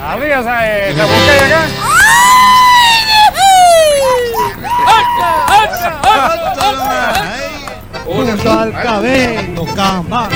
Arriba, ¿sabes? ¿La buscáis acá? Junto al cabello, cama.